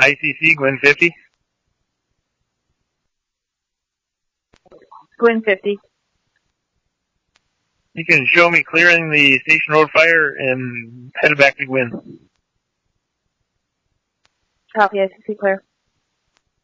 ICC, Gwin 50. Gwin 50. You can show me clearing the Station Road fire and head back to Gwin. Copy, ICC clear.